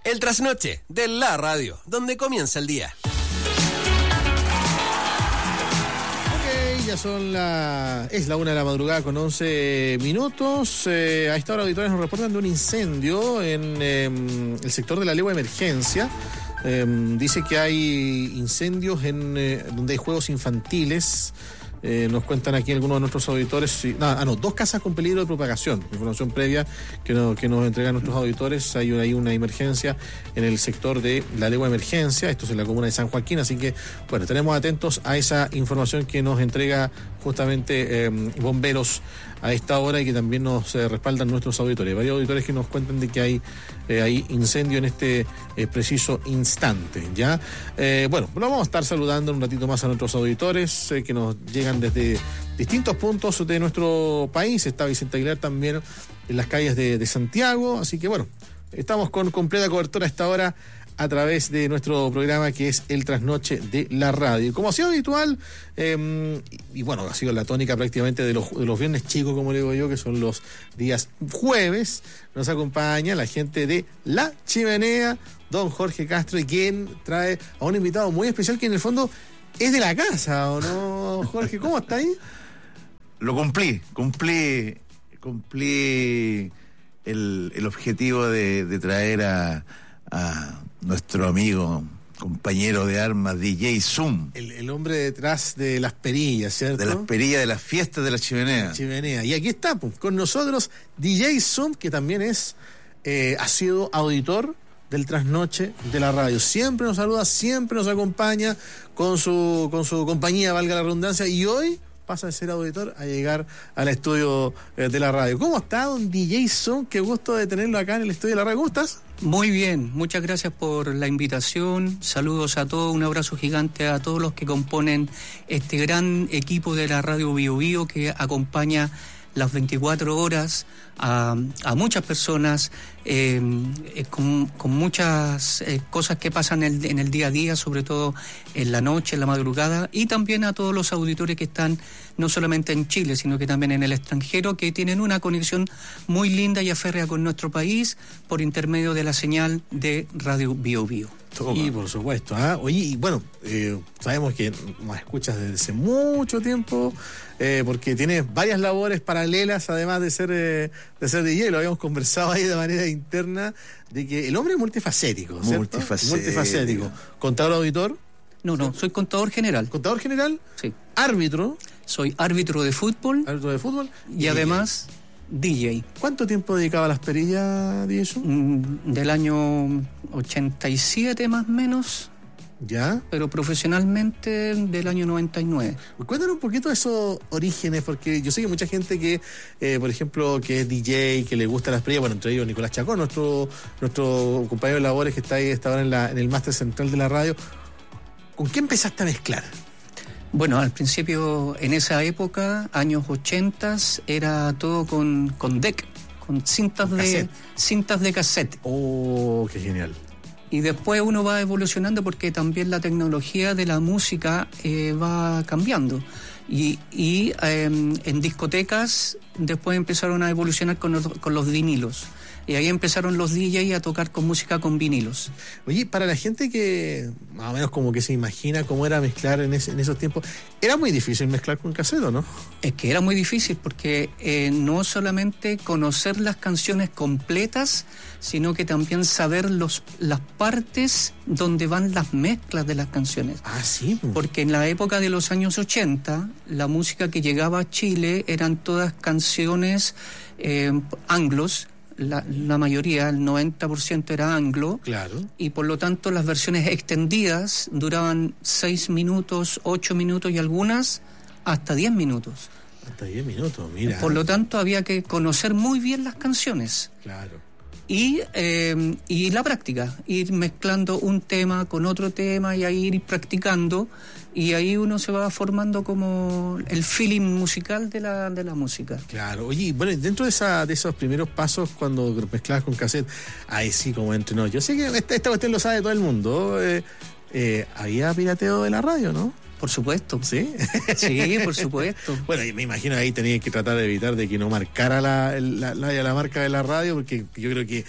El trasnoche de la radio, donde comienza el día. Ya es la 1 de la madrugada con 11 minutos. A esta hora, auditores nos reportan de un incendio en el sector de la Legua Emergencia. Dice que hay incendios donde hay juegos infantiles. Nos cuentan aquí algunos de nuestros auditores. Dos casas con peligro de propagación. Información previa que nos entregan nuestros auditores. Hay una emergencia en el sector de la Legua Emergencia. Esto es en la comuna de San Joaquín. Así que, bueno, estaremos atentos a esa información que nos entrega justamente bomberos a esta hora y que también nos respaldan nuestros auditores. Varios auditores que nos cuentan de que hay incendio en este preciso instante, ¿ya? Bueno, lo vamos a estar saludando en un ratito más a nuestros auditores que nos llegan desde distintos puntos de nuestro país. Está Vicente Aguilar también en las calles de Santiago, así que bueno, estamos con completa cobertura a esta hora a través de nuestro programa que es El Trasnoche de la Radio. Como ha sido habitual, y bueno, ha sido la tónica prácticamente de los viernes chicos, como le digo yo, que son los días jueves, nos acompaña la gente de La Chimenea, don Jorge Castro, y quien trae a un invitado muy especial que en el fondo es de la casa, ¿o no, Jorge? ¿Cómo está ahí? Lo cumplí el objetivo de traer a nuestro amigo, compañero de armas, DJ Zoom. El hombre detrás de las perillas, ¿cierto? De las perillas de las fiestas de la Chimenea. Y aquí está, pues, con nosotros DJ Zoom, que también ha sido auditor del Trasnoche de la Radio. Siempre nos saluda, siempre nos acompaña con su compañía, valga la redundancia, y hoy pasa de ser auditor a llegar al estudio de la radio. ¿Cómo está, don DJ Zoom? Qué gusto de tenerlo acá en el estudio de la radio. ¿Cómo estás? Muy bien, muchas gracias por la invitación. Saludos a todos, un abrazo gigante a todos los que componen este gran equipo de la Radio Bio Bio que acompaña las 24 horas a muchas personas con muchas cosas que pasan en el día a día, sobre todo en la noche, en la madrugada, y también a todos los auditores que están no solamente en Chile, sino que también en el extranjero, que tienen una conexión muy linda y aférrea con nuestro país por intermedio de la señal de Radio Bio Bio. Y por supuesto, oye, y bueno, sabemos que nos escuchas desde hace mucho tiempo, porque tienes varias labores paralelas, además de ser DJ. Lo habíamos conversado ahí de manera interna, de que el hombre es multifacético, ¿cierto? Multifacético. ¿Contador auditor? No, soy contador general. ¿Contador general? Sí. ¿Árbitro? Soy árbitro de fútbol. ¿Árbitro de fútbol? Y además DJ. ¿Cuánto tiempo dedicaba a las perillas, DJ? Del año 87 más o menos. ¿Ya? Pero profesionalmente del año 99. Cuéntanos un poquito de esos orígenes, porque yo sé que mucha gente que, por ejemplo, que es DJ, que le gustan las perillas, bueno, entre ellos Nicolás Chacón, nuestro compañero de labores que está ahí, está ahora en el máster central de la radio. ¿Con qué empezaste a mezclar? Bueno, al principio, en esa época, años 80, era todo con deck, con cintas de cassette. ¡Oh, qué genial! Y después uno va evolucionando porque también la tecnología de la música va cambiando. Y en discotecas después empezaron a evolucionar con los vinilos. Y ahí empezaron los DJs a tocar con música con vinilos. Oye, para la gente que más o menos como que se imagina cómo era mezclar en esos tiempos, era muy difícil mezclar con cassette, ¿no? Es que era muy difícil porque no solamente conocer las canciones completas, sino que también saber las partes donde van las mezclas de las canciones. Ah, sí. Porque en la época de los años 80, la música que llegaba a Chile eran todas canciones anglos. La mayoría, el 90% era anglo. Claro. Y por lo tanto las versiones extendidas duraban 6 minutos, 8 minutos y algunas hasta 10 minutos. Hasta 10 minutos, mira. Por lo tanto había que conocer muy bien las canciones. Claro. Y la práctica, ir mezclando un tema con otro tema y ahí ir practicando, y ahí uno se va formando como el feeling musical de la música. Claro, oye, bueno, dentro de esos primeros pasos cuando mezclabas con cassette, ahí sí como entrenó. Yo sé que esta cuestión lo sabe todo el mundo, había pirateo de la radio, ¿no? Por supuesto. ¿Sí? Sí, por supuesto. Bueno, me imagino ahí tenías que tratar de evitar de que no marcara la marca de la radio, porque yo creo que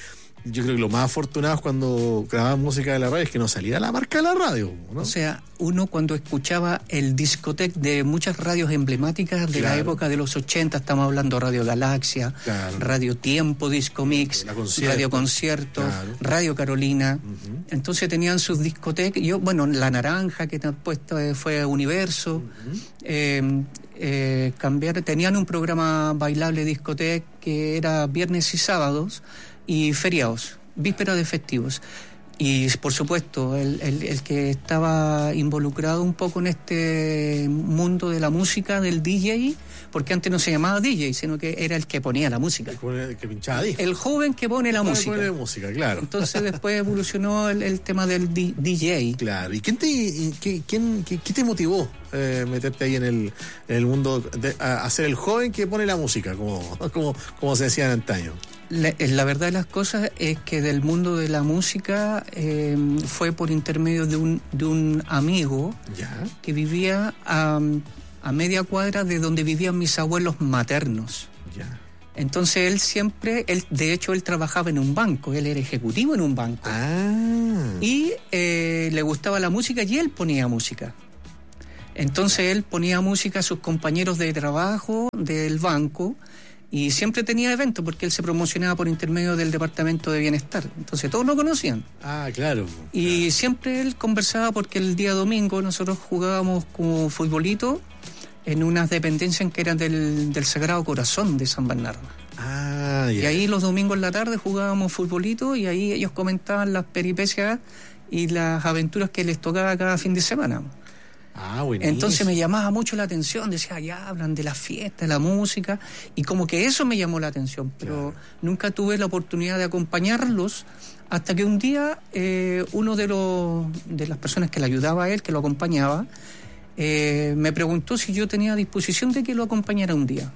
yo creo que lo más afortunado es cuando grababan música de la radio es que no salía la marca de la radio, ¿no? O sea, uno cuando escuchaba el discoteca de muchas radios emblemáticas de la época de los 80, estamos hablando Radio Galaxia, Radio Tiempo, Disco Mix, Radio Concierto, Radio Carolina, entonces tenían sus discotecas, La Naranja, que después fue Universo, tenían un programa bailable discoteca que era viernes y sábados, y feriados, vísperas de festivos. Y por supuesto, el que estaba involucrado un poco en este mundo de la música, del DJ, porque antes no se llamaba DJ, sino que era el que ponía la música. El que pinchaba disco. El joven que pone la música. Pone música, claro. Entonces después evolucionó el tema del DJ. Claro. ¿Y qué te motivó meterte ahí en el mundo a ser el joven que pone la música, como se decía en antaño? La verdad de las cosas es que del mundo de la música fue por intermedio de un amigo que vivía a media cuadra de donde vivían mis abuelos maternos. Entonces de hecho él trabajaba en un banco, él era ejecutivo en un banco. Y le gustaba la música y él ponía música. Entonces él ponía música a sus compañeros de trabajo del banco. Y siempre tenía eventos porque él se promocionaba por intermedio del Departamento de Bienestar. Entonces todos lo conocían. Claro. Y siempre él conversaba porque el día domingo nosotros jugábamos como futbolito en unas dependencias que eran del Sagrado Corazón de San Bernardo. Y ahí los domingos en la tarde jugábamos futbolito y ahí ellos comentaban las peripecias y las aventuras que les tocaba cada fin de semana. Entonces me llamaba mucho la atención, decía, ya hablan de la fiesta, de la música, y como que eso me llamó la atención, pero nunca tuve la oportunidad de acompañarlos, hasta que un día uno de las personas que le ayudaba a él, que lo acompañaba, me preguntó si yo tenía disposición de que lo acompañara un día,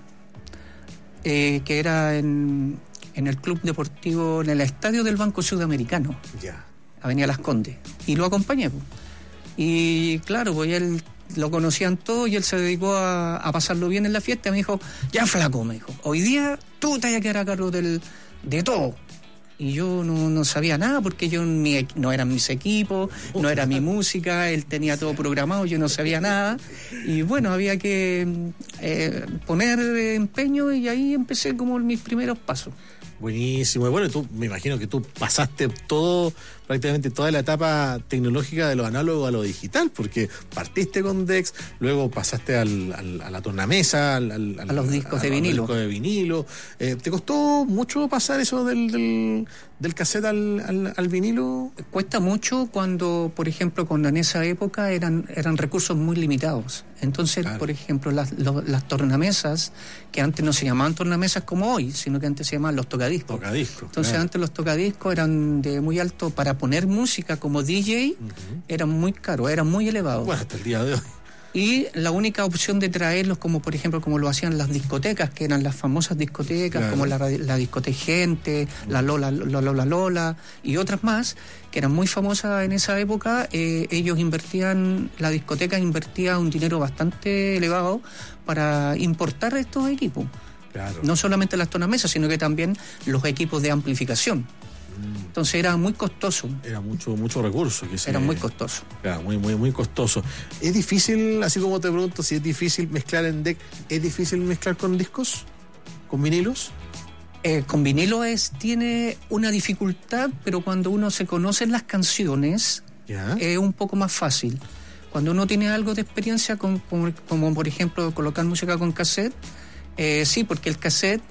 que era en el club deportivo, en el estadio del Banco Sudamericano, Avenida Las Condes, y lo acompañé, pues. Y claro, pues él lo conocían todos y él se dedicó a pasarlo bien en la fiesta. Me dijo, ya flaco, me dijo, hoy día tú te vas a quedar a cargo de todo. Y yo no sabía nada porque yo no eran mis equipos, no era mi música, él tenía todo programado, yo no sabía nada. Y bueno, había que poner empeño y ahí empecé como mis primeros pasos. Buenísimo. Y bueno, me imagino que tú pasaste prácticamente toda la etapa tecnológica de lo análogo a lo digital, porque partiste con DEX, luego pasaste a la tornamesa, a los discos de vinilo. ¿Te costó mucho pasar eso del cassette al vinilo? Cuesta mucho cuando, por ejemplo, en esa época eran recursos muy limitados. Entonces, por ejemplo, las tornamesas, que antes no se llamaban tornamesas como hoy, sino que antes se llamaban los tocadiscos. Entonces, antes los tocadiscos eran de muy alto, para poner música como DJ, eran muy caros, eran muy elevados. Bueno, hasta el día de hoy. Y la única opción de traerlos, como por ejemplo, como lo hacían las discotecas, que eran las famosas discotecas, como la discoteca Gente, la Lola y otras más, que eran muy famosas en esa época, la discoteca invertía un dinero bastante elevado para importar estos equipos. No solamente las tornamesas, sino que también los equipos de amplificación. Entonces era muy costoso. Era mucho recurso. Era muy costoso. Claro, muy costoso. ¿Es difícil, así como te pregunto, si es difícil mezclar en DEC, ¿es difícil mezclar con discos? ¿Con vinilos? Con vinilo tiene una dificultad, pero cuando uno se conoce las canciones, es un poco más fácil. Cuando uno tiene algo de experiencia, como por ejemplo colocar música con cassette, sí, porque el cassette...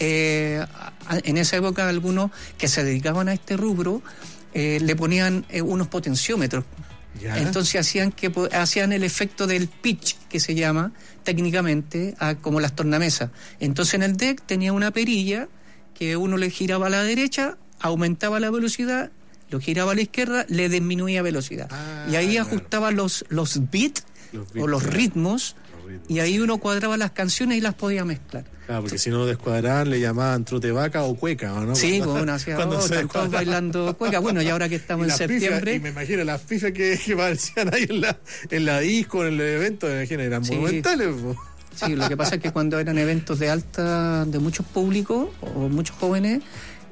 en esa época algunos que se dedicaban a este rubro le ponían unos potenciómetros. Entonces hacían el efecto del pitch, que se llama técnicamente, como las tornamesas. Entonces en el deck tenía una perilla que uno le giraba a la derecha, aumentaba la velocidad, lo giraba a la izquierda, le disminuía velocidad. Y ahí ajustaba los beats o los ritmos, y ahí uno cuadraba las canciones y las podía mezclar. Claro, porque si no descuadraban le llamaban trote vaca o cueca, ¿no? Sí, bueno, hacía están todos bailando cueca. Bueno, y ahora que estamos en septiembre... Y me imagino las pifas que aparecían ahí en la disco, en el evento, me imagino, eran monumentales. Sí, lo que pasa es que cuando eran eventos de muchos públicos o muchos jóvenes,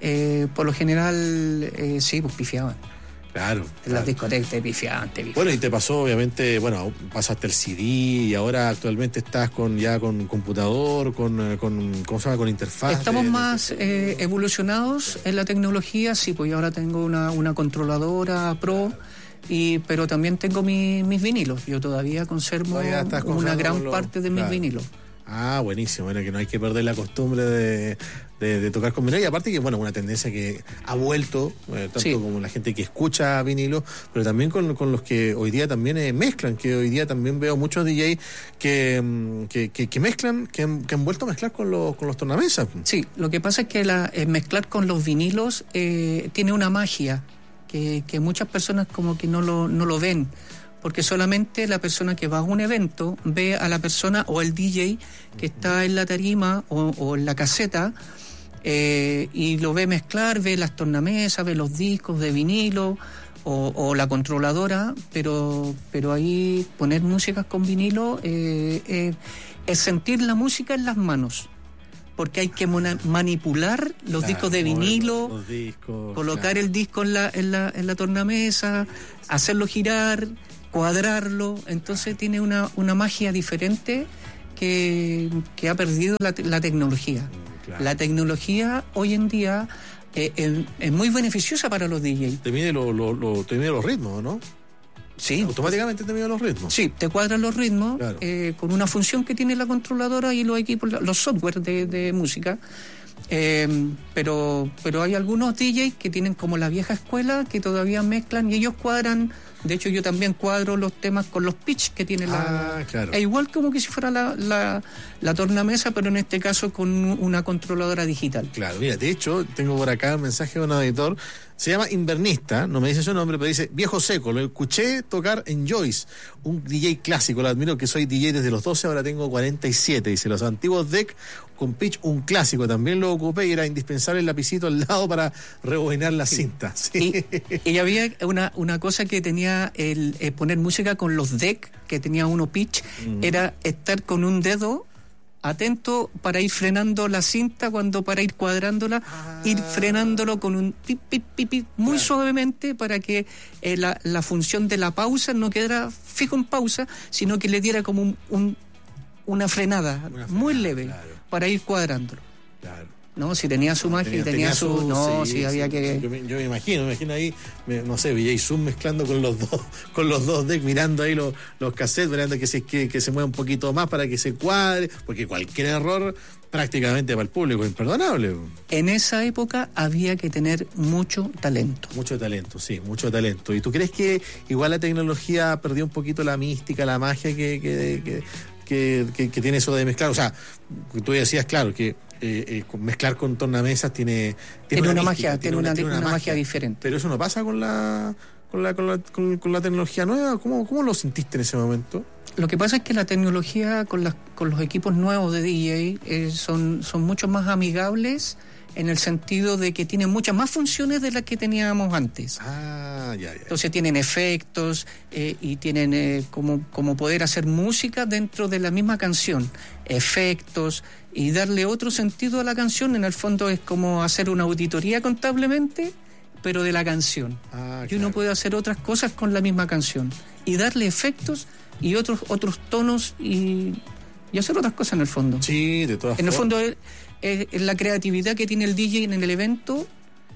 por lo general, sí, pues pifiaban. Claro. En las discotecas te pifiaban. Bueno, y te pasó, obviamente, pasaste el CD y ahora actualmente estás con computador, con ¿cómo se llama? Con interfaz. Estamos más evolucionados en la tecnología, sí, pues yo ahora tengo una controladora Pro. Pero también tengo mis vinilos. Yo todavía conservo una gran parte de mis vinilos. Ah, buenísimo. Bueno, que no hay que perder la costumbre de tocar con vinilo. Y aparte que, una tendencia que ha vuelto, tanto como la gente que escucha vinilo, pero también con los que hoy día también mezclan, que hoy día también veo muchos DJs que mezclan, que han vuelto a mezclar con los tornamesas. Sí, lo que pasa es que mezclar con los vinilos tiene una magia que muchas personas como que no lo ven, porque solamente la persona que va a un evento ve a la persona o el DJ que está en la tarima o en la caseta y lo ve mezclar, ve las tornamesas, ve los discos de vinilo o la controladora, pero ahí poner músicas con vinilo es sentir la música en las manos. Porque hay que manipular los discos de vinilo, los discos, colocar el disco en la tornamesa, hacerlo girar, cuadrarlo. Entonces tiene una magia diferente que ha perdido la tecnología. Claro. La tecnología hoy en día es muy beneficiosa para los DJs. Te mide los ritmos, ¿no? Sí. Automáticamente te mide los ritmos. Sí, te cuadran los ritmos, claro. Con una función que tiene la controladora y los equipos, los software de música. Pero hay algunos DJs que tienen como la vieja escuela que todavía mezclan y ellos cuadran. De hecho, yo también cuadro los temas con los pitch que tiene claro. Es igual como que si fuera la tornamesa, pero en este caso con una controladora digital. Claro, mira, de hecho, tengo por acá un mensaje de un auditor. Se llama Invernista, no me dice su nombre, pero dice: Viejo Seco, lo escuché tocar en Joyce, un DJ clásico, lo admiro, que soy DJ desde los 12, ahora tengo 47. Dice: los antiguos deck con pitch, un clásico, también lo ocupé y era indispensable el lapicito al lado para rebobinar la cinta. Sí. Y había una cosa que tenía el poner música con los deck, que tenía uno pitch, era estar con un dedo atento para ir frenando la cinta para ir cuadrándola, ir frenándolo con un pip, pip, pip, pip muy suavemente para que la función de la pausa no quedara fijo en pausa, sino que le diera como una frenada muy leve, claro, para ir cuadrándolo. Claro. No, si tenía su magia y tenía su... No, sí, había que... Yo me imagino ahí, no sé, VJ Zoom mezclando con los dos decks, mirando ahí los cassettes, mirando que se mueva un poquito más para que se cuadre, porque cualquier error prácticamente para el público es imperdonable. En esa época había que tener mucho talento. Mucho talento, sí, mucho talento. ¿Y tú crees que igual la tecnología perdió un poquito la mística, la magia que tiene eso de mezclar? O sea, tú decías, claro, que mezclar con tornamesas tiene una magia, tiene una magia diferente. Pero eso no pasa con la tecnología nueva. ¿Cómo lo sentiste en ese momento? Lo que pasa es que la tecnología con los equipos nuevos de DJ son mucho más amigables, en el sentido de que tienen muchas más funciones de las que teníamos antes. Ya. Entonces tienen efectos y tienen como poder hacer música dentro de la misma canción, efectos, y darle otro sentido a la canción. En el fondo es como hacer una auditoría contablemente, pero de la canción. Y uno puede hacer otras cosas con la misma canción y darle efectos y otros tonos y hacer otras cosas en el fondo. Sí, de todas formas. En el fondo es la creatividad que tiene el DJ en el evento,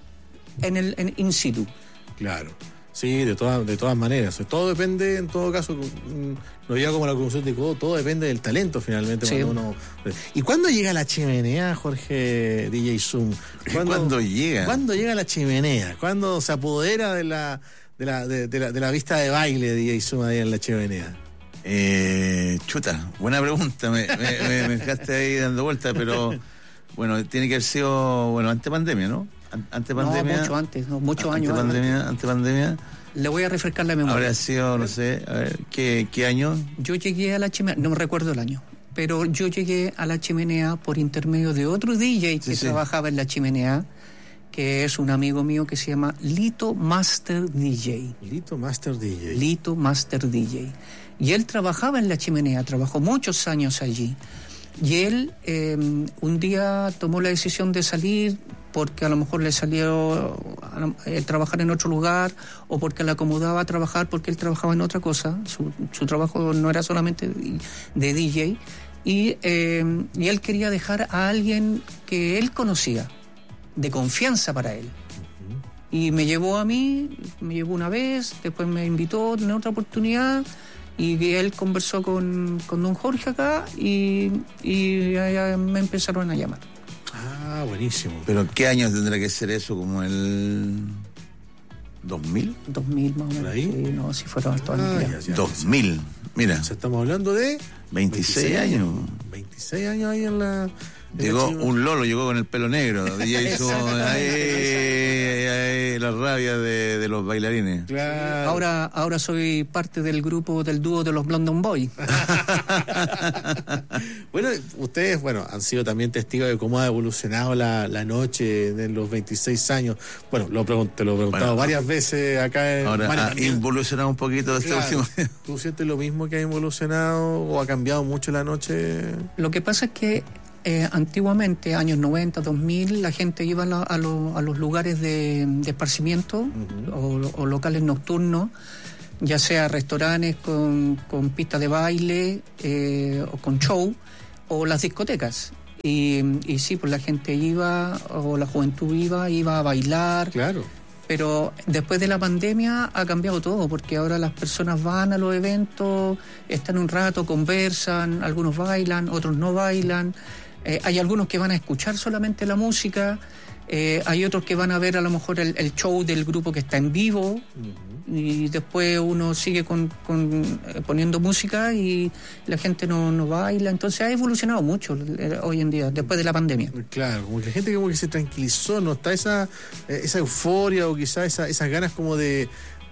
en in situ. Claro. Sí, de todas maneras. Todo depende, en todo caso, no diga como la conclusión de todo depende del talento finalmente. Sí. ¿Y cuándo llega la chimenea, Jorge DJ Zoom? ¿Cuándo llega? ¿Cuándo llega la chimenea? ¿Cuándo se apodera de la vista de baile de DJ Zoom ahí en la chimenea? Buena pregunta. Me dejaste ahí dando vueltas, pero bueno, tiene que haber sido antes pandemia, ¿no? Ante pandemia. No, muchos años. Ante pandemia. Le voy a refrescar la memoria. Habría sido, no sé, a ver, ¿qué año? Yo llegué a la chimenea, no me recuerdo el año, pero yo llegué a la chimenea por intermedio de otro DJ que trabajaba en la chimenea, que es un amigo mío que se llama Lito Master DJ. Lito Master DJ. Y él trabajaba en la chimenea, trabajó muchos años allí. Y él un día tomó la decisión de salir porque a lo mejor le salió trabajar en otro lugar, o porque le acomodaba trabajar porque él trabajaba en otra cosa. Su trabajo no era solamente de DJ, y él quería dejar a alguien que él conocía, de confianza para él. Y me llevó a mí, me llevó una vez, después me invitó en otra oportunidad, y él conversó con don Jorge acá, y me empezaron a llamar. Ah, buenísimo. ¿Pero qué años tendrá que ser eso? ¿Como el 2000? 2000 más o menos. ¿Por ahí? Sí, no, si fueron altos años. Ya. 2000, mira. O sea, estamos hablando de 26 años. 26 años ahí en la... Llegó un lolo, llegó con el pelo negro. Y hizo la rabia de los bailarines. Claro. Ahora soy parte del grupo, del dúo de los London Boys. Bueno, ustedes han sido también testigos de cómo ha evolucionado la noche en los 26 años. Bueno, te lo he preguntado varias veces acá. Ahora ha evolucionado un poquito este último. ¿Tú sientes lo mismo, que ha evolucionado o ha cambiado mucho la noche? Lo que pasa es que antiguamente, años 90, 2000, la gente iba a los lugares de esparcimiento, o locales nocturnos, ya sea restaurantes con pistas de baile, o con show, o las discotecas. Y sí, pues la gente iba, o la juventud iba a bailar. Claro. Pero después de la pandemia ha cambiado todo, porque ahora las personas van a los eventos, están un rato, conversan, algunos bailan, otros no bailan. Hay algunos que van a escuchar solamente la música, hay otros que van a ver a lo mejor el show del grupo que está en vivo, y después uno sigue poniendo música y la gente no baila. Entonces ha evolucionado mucho hoy en día, después de la pandemia. Claro, como que la gente como que se tranquilizó, no está esa euforia, o quizás esas ganas como de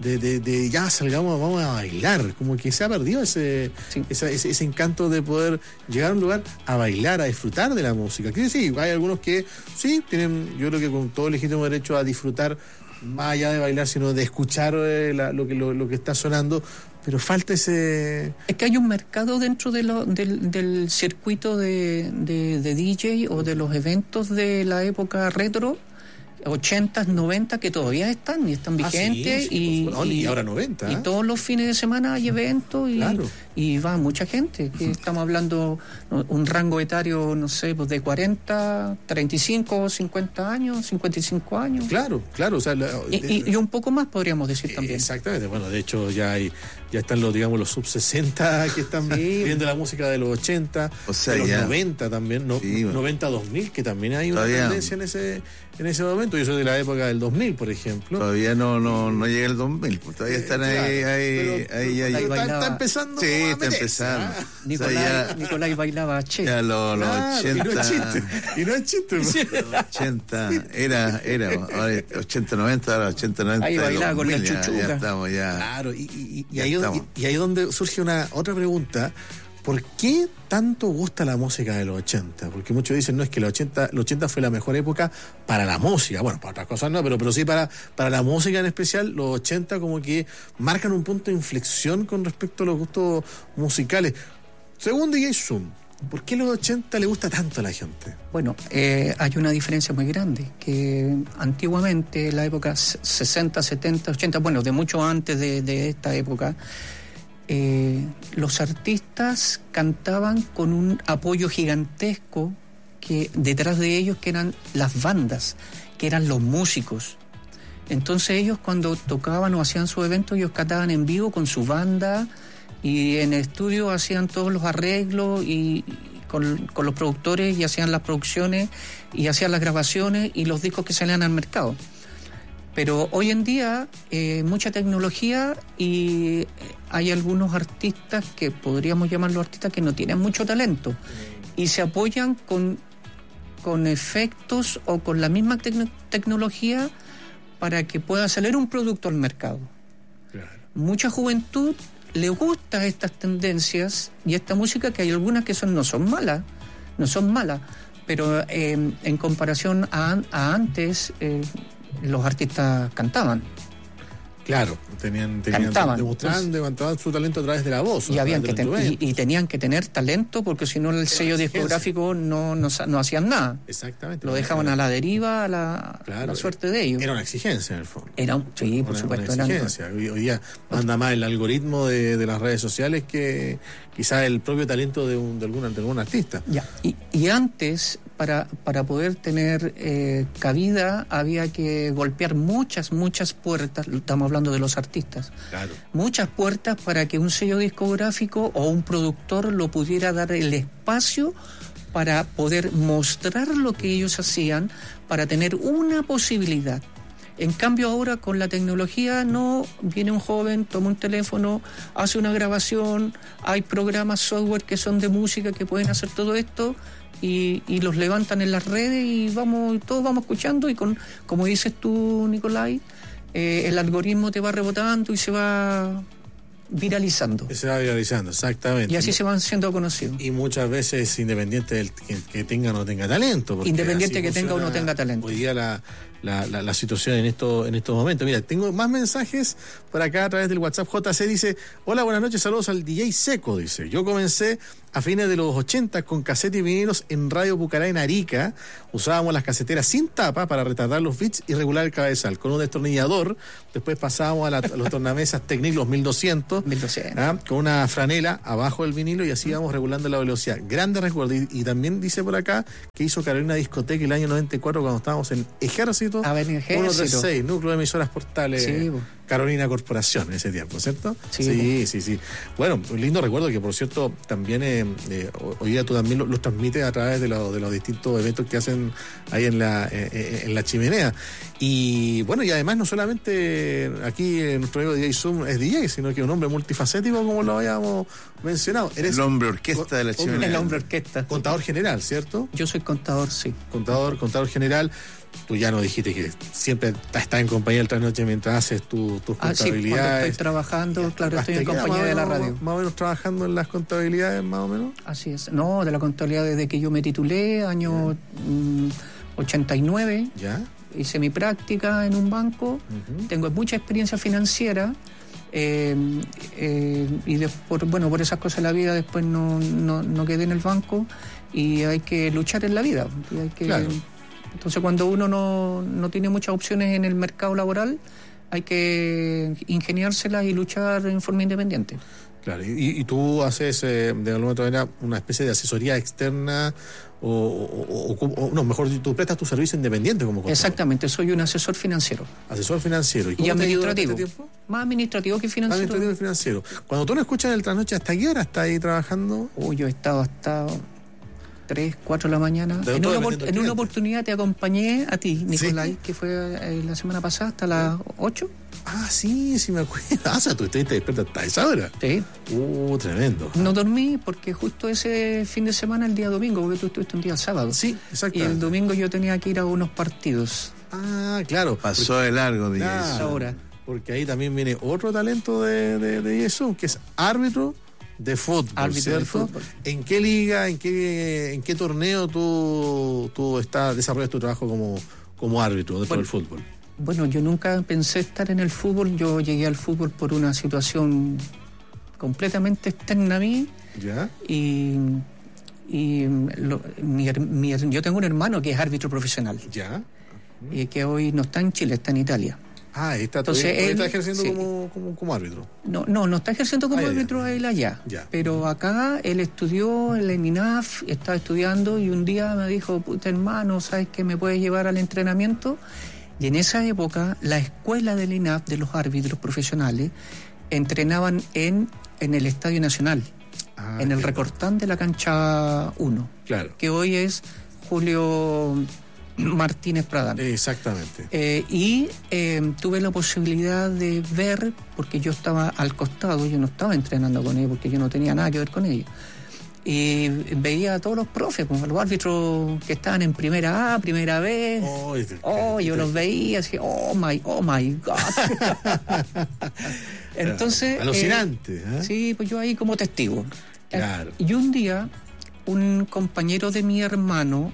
ya salgamos, vamos a bailar, como que se ha perdido ese encanto de poder llegar a un lugar a bailar, a disfrutar de la música. Que sí, hay algunos que sí tienen, yo creo que con todo legítimo derecho a disfrutar, más allá de bailar, sino de escuchar lo que está sonando, pero falta ese... Es que hay un mercado dentro del circuito de DJ, o de los eventos de la época retro, 80s, 90, que todavía están vigentes. Sí, y ahora 90. Y todos los fines de semana hay eventos, claro. Y va mucha gente, que estamos hablando un rango etario, no sé, pues de 40, 35, 50 años, 55 años. Claro, o sea... Y un poco más podríamos decir también. Exactamente, bueno, de hecho ya están los sub 60 que están viendo la música de los 80, o sea, de los ya 90 también, 90-2000, que también hay una tendencia en ese momento. Yo soy de la época del 2000, por ejemplo. Todavía no llega el 2000, pues todavía están ahí. Está empezando. Sí, está empezando. Nicolai bailaba che. Ya los 80. Y no es chiste. Los 80 era 80-90, ahora 80-90. Ahí bailaba con la chuchuca. Ya estamos, ya. Claro, y ahí es donde surge otra pregunta. ¿Por qué tanto gusta la música de los 80? Porque muchos dicen, no, es que los 80 fue la mejor época para la música. Bueno, para otras cosas no, pero sí para la música en especial, los 80 como que marcan un punto de inflexión con respecto a los gustos musicales. Según DJ Zoom, ¿por qué los 80 le gusta tanto a la gente? Bueno, hay una diferencia muy grande, que antiguamente, en la época 60, 70, 80, bueno, de mucho antes de esta época, los artistas cantaban con un apoyo gigantesco que detrás de ellos, que eran las bandas, que eran los músicos. Entonces ellos, cuando tocaban o hacían su evento, ellos cantaban en vivo con su banda, y en el estudio hacían todos los arreglos y con los productores, y hacían las producciones y hacían las grabaciones y los discos que salían al mercado. Pero hoy en día mucha tecnología, y hay algunos artistas que podríamos llamarlos artistas que no tienen mucho talento y se apoyan con efectos o con la misma tecnología para que pueda salir un producto al mercado. Claro. Mucha juventud le gusta estas tendencias y esta música, que hay algunas que no son malas, pero en comparación a antes, los artistas cantaban. Claro, cantaban, demostraban su talento a través de la voz. Y tenían que tener talento, porque si no el sello discográfico no hacían nada. Exactamente. Lo dejaban a la deriva, a la suerte de ellos. Era una exigencia en el fondo. Sí, por supuesto. Una exigencia. Hoy día manda más el algoritmo de las redes sociales que quizás el propio talento de algún artista. Ya. Y antes, para poder tener cabida, había que golpear muchas puertas. Estamos hablando de los artistas. Claro. Muchas puertas para que un sello discográfico o un productor lo pudiera dar el espacio para poder mostrar lo que ellos hacían, para tener una posibilidad. En cambio ahora con la tecnología viene un joven, toma un teléfono, hace una grabación, hay programas, software que son de música que pueden hacer todo esto y los levantan en las redes y todos vamos escuchando y como dices tú, Nicolai, el algoritmo te va rebotando y se va viralizando. Se va viralizando, exactamente. Y así se van siendo conocidos. Y muchas veces independiente del que tenga o no tenga talento. Independiente que tenga o no tenga talento. Hoy día la situación en estos momentos. Mira, tengo más mensajes por acá a través del WhatsApp. JC dice: hola, buenas noches, saludos al DJ Seco, dice. Yo comencé a fines de los 80 con casetes y vinilos en Radio Pucará en Arica. Usábamos las caseteras sin tapa para retardar los bits y regular el cabezal con un destornillador. Después pasábamos a los tornamesas Technic, los 1200, con una franela abajo del vinilo y así íbamos regulando la velocidad. Grande recuerdo. Y también dice por acá que hizo Carolina Discoteca el año 94 cuando estábamos en Ejército. 136, núcleo de emisoras portales. Sí, Carolina Corporación en ese tiempo, ¿cierto? Sí. Bueno, un lindo recuerdo que, por cierto, también hoy día tú también los transmites a través de los distintos eventos que hacen ahí en la chimenea. Y bueno, y además no solamente aquí nuestro amigo DJ Zoom es DJ, sino que un hombre multifacético, como lo habíamos mencionado. Eres el hombre orquesta de la chimenea. El hombre orquesta. Contador general, ¿cierto? Yo soy contador, sí. Contador general. Tú ya nos dijiste que siempre estás en compañía del Trasnoche mientras haces tus contabilidades. Sí, cuando estoy trabajando, claro, estoy en compañía de la radio. Más o menos trabajando en las contabilidades, más o menos. Así es. No, de la contabilidad desde que yo me titulé, año 89. Ya. Hice mi práctica en un banco. Tengo mucha experiencia financiera. Y por esas cosas de la vida después no quedé en el banco y hay que luchar en la vida. Y hay que, claro. Entonces, cuando uno no tiene muchas opciones en el mercado laboral, hay que ingeniárselas y luchar en forma independiente. Claro, y tú haces de alguna manera una especie de asesoría externa mejor, tú prestas tu servicio independiente como contador. Exactamente, soy un asesor financiero. Asesor financiero. ¿Y administrativo? Este tiempo? Más administrativo que financiero. Administrativo que financiero. Cuando tú no escuchas el Trasnoche, ¿hasta qué hora estás ahí trabajando? Yo he estado hasta 3, 4 de la mañana. En una oportunidad te acompañé a ti, Nicolai, ¿sí? Que fue la semana pasada hasta las 8. Ah, sí, me acuerdo. O sea, tú estuviste despierta hasta esa hora. Sí. Tremendo. No dormí porque justo ese fin de semana, el día domingo, porque tú estuviste un día sábado. Sí, exacto. Y el domingo yo tenía que ir a unos partidos. Ah, claro. Pasó de largo, DJ. Ahora. Porque ahí también viene otro talento de Jesús, que es árbitro de fútbol, ¿cierto? ¿En qué liga, en qué torneo tú desarrollas tu trabajo como árbitro dentro del fútbol? Bueno, yo nunca pensé estar en el fútbol. Yo llegué al fútbol por una situación completamente externa a mí. ¿Ya? Yo tengo un hermano que es árbitro profesional. ¿Ya? Que hoy no está en Chile, está en Italia. Está ejerciendo como árbitro. No está ejerciendo como árbitro él allá. Ya. Pero acá él estudió en la INAF, estaba estudiando y un día me dijo: puta hermano, ¿sabes que me puedes llevar al entrenamiento? Y en esa época la escuela del INAF, de los árbitros profesionales, entrenaban en el Estadio Nacional, en el Recortán de la cancha 1, claro, que hoy es Julio Martínez Pradán. Exactamente. Y tuve la posibilidad de ver, porque yo estaba al costado, yo no estaba entrenando con ellos porque yo no tenía nada que ver con ellos. Y veía a todos los profes, a los árbitros que estaban en primera A, primera B. Yo los veía así, oh my God. Entonces. Alucinante. Sí, pues yo ahí como testigo. Claro. Y un día, un compañero de mi hermano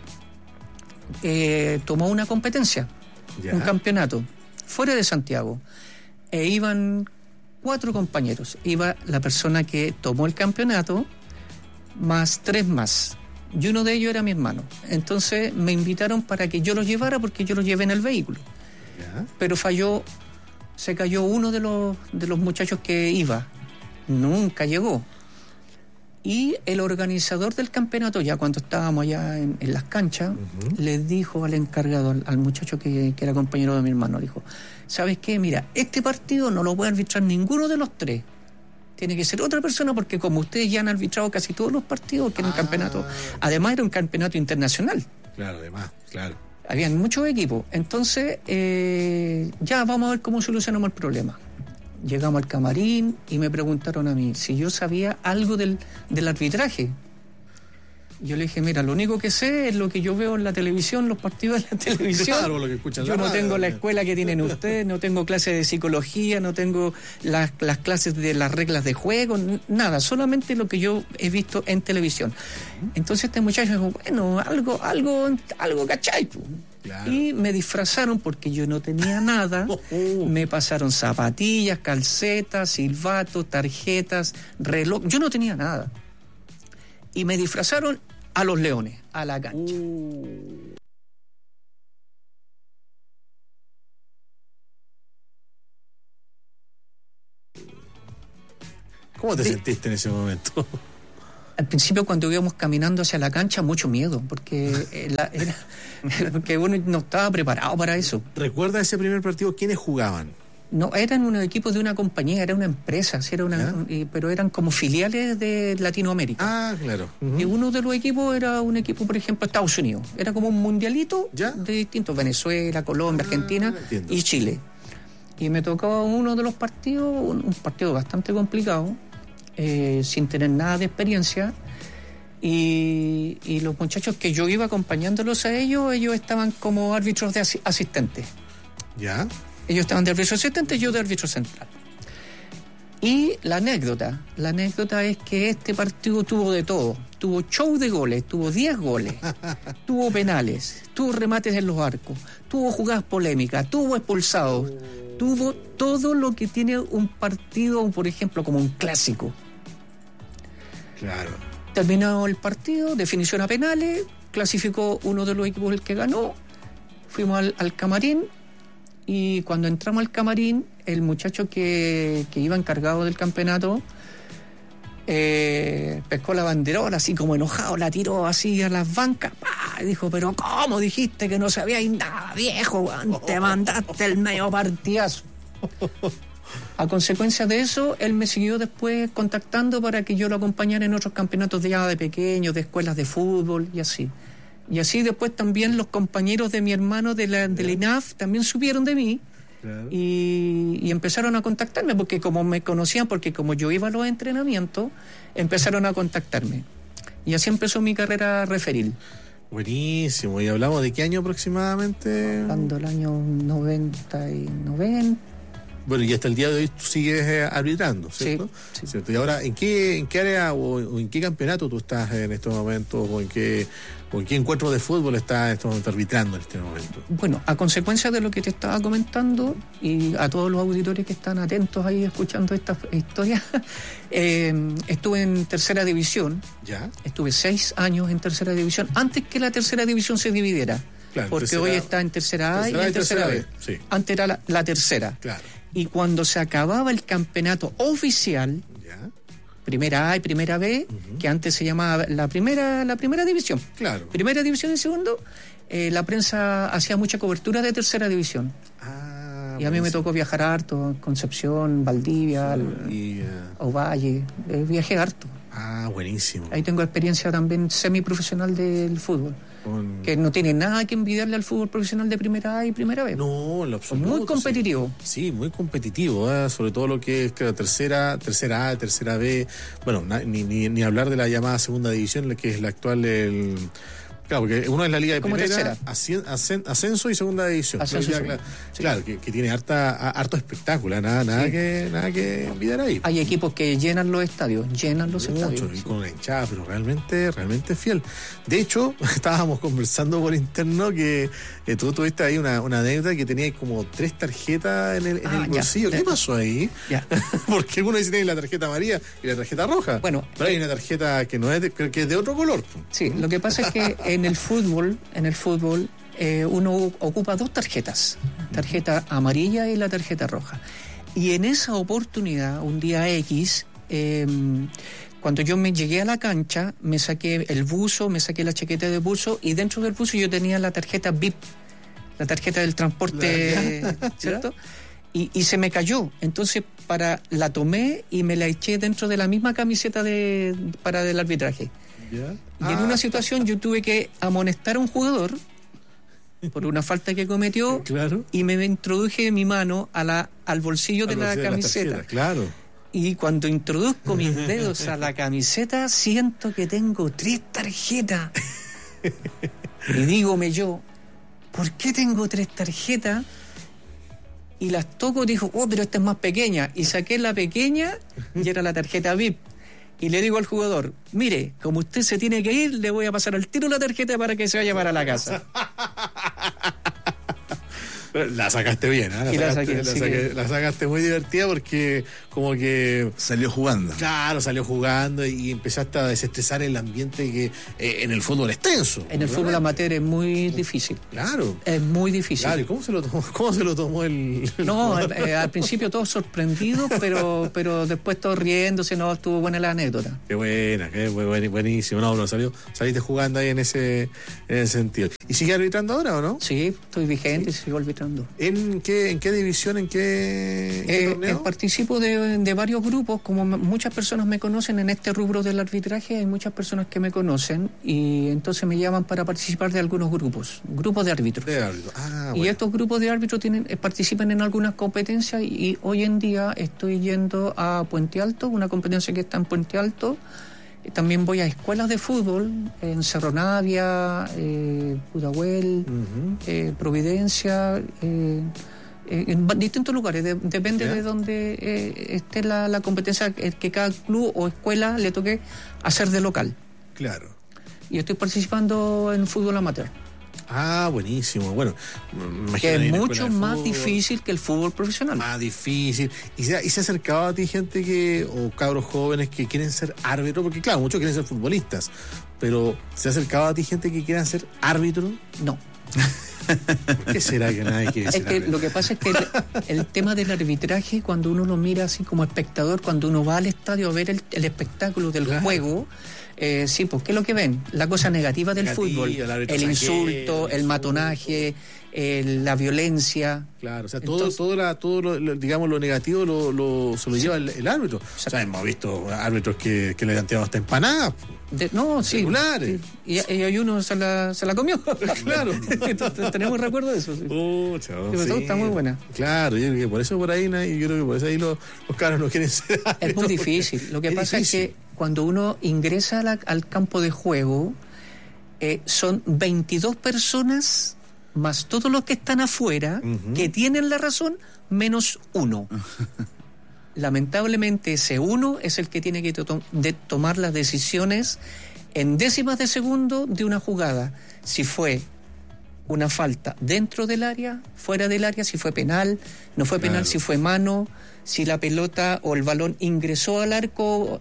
tomó una competencia, un campeonato, fuera de Santiago. iban 4 compañeros. Iba la persona que tomó el campeonato, más 3 más. Y uno de ellos era mi hermano. Entonces me invitaron para que yo los llevara, porque yo los llevé en el vehículo. ¿Ya? Pero se cayó uno de los muchachos que iba. Nunca llegó. Y el organizador del campeonato, ya cuando estábamos allá en las canchas, le dijo al encargado, al muchacho que era compañero de mi hermano, le dijo: ¿sabes qué? Mira, este partido no lo puede arbitrar ninguno de los 3. Tiene que ser otra persona, porque como ustedes ya han arbitrado casi todos los partidos, que era un campeonato, además era un campeonato internacional. Claro, además, claro. Habían muchos equipos. Entonces, ya vamos a ver cómo solucionamos el problema. Llegamos al camarín y me preguntaron a mí si yo sabía algo del arbitraje. Yo le dije: mira, lo único que sé es lo que yo veo en la televisión, los partidos de la televisión. Claro, lo que escuchan. Yo no tengo la escuela que tienen ustedes, no tengo clases de psicología, no tengo las clases de las reglas de juego, nada, solamente lo que yo he visto en televisión. Entonces este muchacho dijo: bueno, algo cachai. Claro. Y me disfrazaron porque yo no tenía nada. Me pasaron zapatillas, calcetas, silbatos, tarjetas, reloj. Yo no tenía nada. Y me disfrazaron a los Leones, a la cancha. ¿Cómo te sentiste en ese momento? Al principio, cuando íbamos caminando hacia la cancha, mucho miedo, porque porque uno no estaba preparado para eso. ¿Recuerda ese primer partido? ¿Quiénes jugaban? No, eran unos equipos de una compañía, era una empresa, pero eran como filiales de Latinoamérica. Ah, claro. Y uno de los equipos era un equipo, por ejemplo, Estados Unidos. Era como un mundialito de distintos: Venezuela, Colombia, Argentina y Chile. Y me tocó uno de los partidos, un partido bastante complicado, sin tener nada de experiencia. Y los muchachos que yo iba acompañándolos a ellos estaban como árbitros de asistentes. ¿Ya? Ellos estaban de árbitro asistente, yo de árbitro central. Y la anécdota es que este partido tuvo de todo. Tuvo show de goles, tuvo 10 goles, tuvo penales, tuvo remates en los arcos, tuvo jugadas polémicas, tuvo expulsados, tuvo todo lo que tiene un partido, por ejemplo, como un clásico. Claro. Terminado el partido, definición a penales, clasificó uno de los equipos el que ganó, fuimos al camarín. Y cuando entramos al camarín, el muchacho que iba encargado del campeonato pescó la banderola así como enojado, la tiró así a las bancas, y dijo: pero ¿cómo dijiste que no sabíais nada, viejo? Te mandaste el medio partidazo. A consecuencia de eso, él me siguió después contactando para que yo lo acompañara en otros campeonatos de pequeños, de escuelas de fútbol y así. Y así después también los compañeros de mi hermano de la INAF también supieron de mí. Claro. Y empezaron a contactarme, porque como me conocían, porque como yo iba a los entrenamientos, empezaron a contactarme. Y así empezó mi carrera referil. Buenísimo. ¿Y hablamos de qué año aproximadamente? Hablando del año 99. Bueno, y hasta el día de hoy tú sigues arbitrando, ¿cierto? Sí. ¿Cierto? Y ahora, ¿en qué área o en qué campeonato tú estás en estos momentos, o en qué encuentro de fútbol estás en estos momentos arbitrando en este momento? Bueno, a consecuencia de lo que te estaba comentando, y a todos los auditores que están atentos ahí escuchando esta historia, estuve en tercera división. ¿Ya? Estuve 6 años en tercera división, antes que la tercera división se dividiera. Claro, porque hoy está en tercera A y en tercera B. Sí. Antes era la tercera. Claro. Y cuando se acababa el campeonato oficial, primera A y primera B, que antes se llamaba la primera división. Claro. Primera división y segundo, la prensa hacía mucha cobertura de tercera división. Y a mí me tocó viajar harto, Concepción, Valdivia, Ovalle, viajé harto. Buenísimo. Ahí tengo experiencia también semiprofesional del fútbol. Que no tiene nada que envidiarle al fútbol profesional de primera A y primera B. No, en lo absoluto. Muy competitivo. Sí, muy competitivo, sobre todo lo que es la tercera A, tercera B. Bueno, ni hablar de la llamada segunda división, que es la actual Claro, porque uno es la liga de como primera, ascenso y segunda división. Claro, que tiene harto espectáculo, nada que envidiar ahí. Hay equipos que llenan los estadios, Mucho, y con una hinchada, pero realmente fiel. De hecho, estábamos conversando por interno que tú tuviste ahí una anécdota que tenía como 3 tarjetas en el bolsillo. ¿Qué pasó ahí? Porque algunos dicen que tiene la tarjeta amarilla y la tarjeta roja. Bueno, pero hay una tarjeta que no es que es de otro color. Sí, lo que pasa es que en el fútbol uno ocupa 2 tarjetas, tarjeta amarilla y la tarjeta roja. Y en esa oportunidad, un día X, cuando yo me llegué a la cancha, me saqué el buzo, me saqué la chaqueta de buzo, y dentro del buzo yo tenía la tarjeta VIP, la tarjeta del transporte, ¿cierto? Y se me cayó. Entonces la tomé y me la eché dentro de la misma camiseta para del arbitraje. Y en una situación yo tuve que amonestar a un jugador por una falta que cometió, y me introduje mi mano al bolsillo de la camiseta. Y cuando introduzco mis dedos a la camiseta, siento que tengo 3 tarjetas. Y dígome yo, ¿por qué tengo 3 tarjetas? Y las toco y digo, pero esta es más pequeña. Y saqué la pequeña y era la tarjeta VIP. Y le digo al jugador, mire, como usted se tiene que ir, le voy a pasar al tiro la tarjeta para que se vaya para la casa. La sacaste bien, ¿eh? La sacaste muy divertida porque como que salió jugando. Claro, salió jugando y empezaste a desestresar el ambiente que en el fútbol es tenso. En el fútbol amateur es muy difícil. Claro. Es muy difícil. Claro, ¿y cómo se lo tomó el No, al principio todos sorprendidos, pero después todos riéndose, no, estuvo buena la anécdota. Qué buenísimo. No, bro, saliste jugando ahí en ese sentido. ¿Y sigue arbitrando ahora o no? Sí, estoy vigente y sigo arbitrando. ¿En qué división, en qué torneo? Participo de varios grupos, como muchas personas me conocen en este rubro del arbitraje, hay muchas personas que me conocen y entonces me llaman para participar de algunos grupos de árbitros. Y estos grupos de árbitros participan en algunas competencias y hoy en día estoy yendo a Puente Alto, una competencia que está en Puente Alto. También voy a escuelas de fútbol en Cerro Navia, Pudahuel, Providencia, en distintos lugares. Depende de donde esté la competencia que cada club o escuela le toque hacer de local. Claro. Y estoy participando en fútbol amateur. Buenísimo. Bueno, que es mucho más difícil que el fútbol profesional. Más difícil. ¿Y se ha acercado a ti gente o cabros jóvenes que quieren ser árbitros? Porque claro, muchos quieren ser futbolistas, pero ¿se ha acercado a ti gente que quiera ser árbitro? No. ¿Por qué será que nadie quiere ser árbitro? Lo que pasa es que el tema del arbitraje, cuando uno lo mira así como espectador, cuando uno va al estadio a ver el espectáculo del juego, sí, pues ¿qué es lo que ven? La cosa negativa del fútbol, el insulto, el matonaje, la violencia. Claro, o sea, todo lo, digamos, lo negativo se lo lleva el árbitro. O sea, hemos visto árbitros que le han tirado hasta empanadas. Celulares. Y hay uno se la comió. Claro. Tenemos recuerdo de eso. Está muy buena. Claro, yo creo que por eso ahí los caros no quieren ser árbitros. Es muy difícil. Lo que pasa es que cuando uno ingresa al campo de juego, son 22 personas más todos los que están afuera, que tienen la razón, menos uno. Lamentablemente ese uno es el que tiene que tomar las decisiones en décimas de segundo de una jugada. Si fue una falta dentro del área, fuera del área, si fue penal, no fue penal, si fue mano, si la pelota o el balón ingresó al arco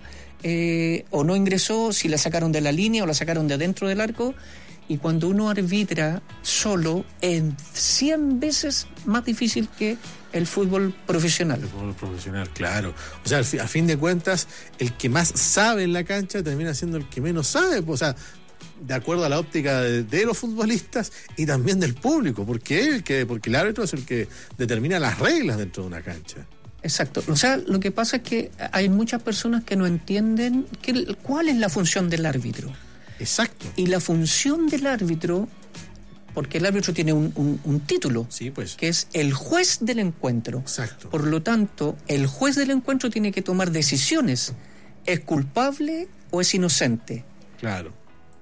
o no ingresó, si la sacaron de la línea o la sacaron de adentro del arco. Y cuando uno arbitra solo, es 100 veces más difícil que el fútbol profesional. El fútbol profesional, claro. O sea, a fin de cuentas, el que más sabe en la cancha termina siendo el que menos sabe. O sea, de acuerdo a la óptica de los futbolistas y también del público, porque el árbitro es el que determina las reglas dentro de una cancha. Exacto. O sea, lo que pasa es que hay muchas personas que no entienden cuál es la función del árbitro. Exacto. Y la función del árbitro, porque el árbitro tiene un título, que es el juez del encuentro. Exacto. Por lo tanto, el juez del encuentro tiene que tomar decisiones. ¿Es culpable o es inocente? Claro.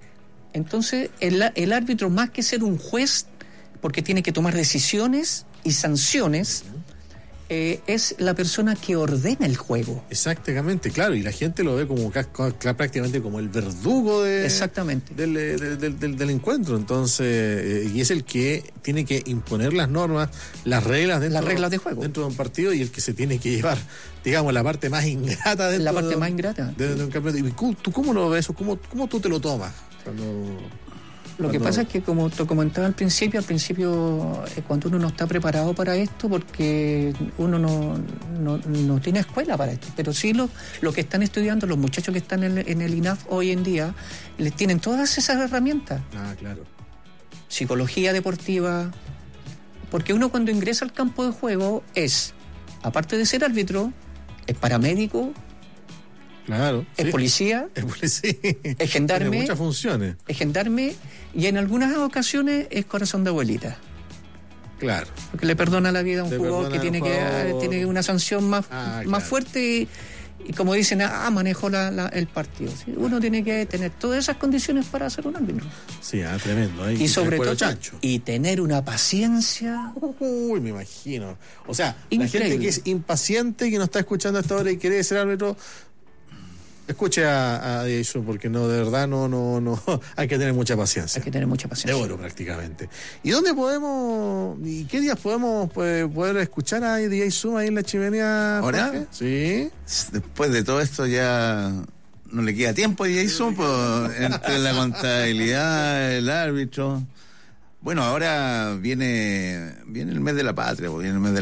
Entonces, el árbitro, más que ser un juez, porque tiene que tomar decisiones y sanciones, es la persona que ordena el juego. Exactamente, claro, y la gente lo ve como prácticamente como el verdugo Exactamente. del encuentro. Entonces, y es el que tiene que imponer las normas, las reglas de juego dentro de un partido, y el que se tiene que llevar, digamos, la parte más ingrata de un campeonato. ¿Y tú cómo lo ves? ¿Cómo tú te lo tomas? Lo que pasa es que, como te comentaba al principio, cuando uno no está preparado para esto, porque uno no tiene escuela para esto, pero sí lo que están estudiando, los muchachos que están en el INAF hoy en día, les tienen todas esas herramientas. Ah, claro. Psicología deportiva, porque uno cuando ingresa al campo de juego aparte de ser árbitro, es paramédico. Claro. Es policía. Es gendarme. Tiene muchas funciones. Es gendarme, y en algunas ocasiones es corazón de abuelita. Claro. Porque le perdona la vida a un jugador que tiene una sanción más fuerte y como dicen, manejó el partido. ¿Sí? Uno tiene que tener todas esas condiciones para ser un árbitro. Sí, tremendo. Y sobre todo, y tener una paciencia. Uy, me imagino. O sea, increíble. La gente que es impaciente, que no está escuchando hasta ahora y quiere ser árbitro, escuche a eso, porque de verdad no hay que tener mucha paciencia. Hay que tener mucha paciencia. De oro, prácticamente. ¿Y dónde y qué días podemos poder escuchar a DJ Zoom ahí en la chimenea? ¿Ahora? Sí. Después de todo esto ya no le queda tiempo a DJ Zoom, entre la contabilidad, el árbitro. Bueno, ahora viene el mes de la patria,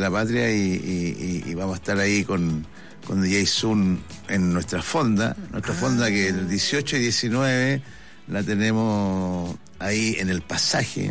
y vamos a estar ahí con DJ Zoom en nuestra fonda que el 18 y 19 la tenemos ahí en el pasaje.